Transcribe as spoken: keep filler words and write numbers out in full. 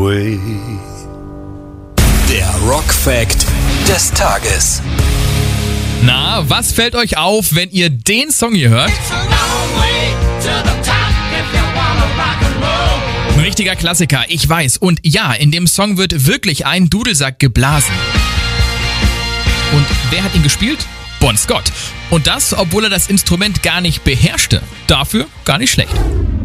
away. Der Rock-Fact des Tages. Na, was fällt euch auf, wenn ihr den Song hier hört? Ein richtiger Klassiker, ich weiß. Und ja, in dem Song wird wirklich ein Dudelsack geblasen. Und wer hat ihn gespielt? Bon Scott. Und das, obwohl er das Instrument gar nicht beherrschte. Dafür gar nicht schlecht.